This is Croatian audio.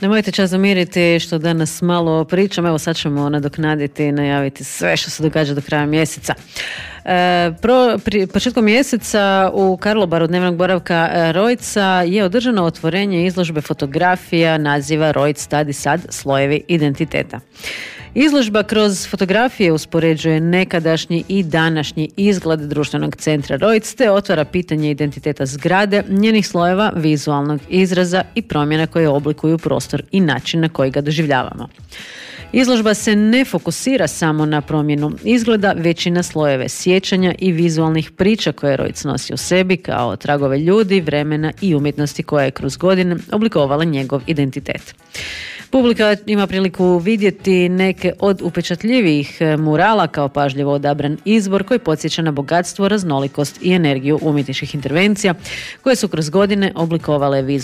Nemojte čas zamiriti što danas malo pričam. Evo sad ćemo nadoknaditi i najaviti sve što se događa do kraja mjeseca. Početkom mjeseca u Karlobaru dnevnog boravka Rojca je održano otvorenje izložbe fotografija naziva Rojc tad i sad slojevi identiteta. Izložba kroz fotografije uspoređuje nekadašnji i današnji izgled društvenog centra Rojc te otvara pitanje identiteta zgrade, njenih slojeva, vizualnog izraza i promjena koje oblikuju prostor i način na koji ga doživljavamo. Izložba se ne fokusira samo na promjenu izgleda, već i na slojeve sjećanja i vizualnih priča koje Rojc nosi u sebi kao tragove ljudi, vremena i umjetnosti koja je kroz godine oblikovala njegov identitet. Publika ima priliku vidjeti neke od upečatljivijih murala kao pažljivo odabran izbor koji podsjeća na bogatstvo, raznolikost i energiju umjetničkih intervencija koje su kroz godine oblikovale vizualne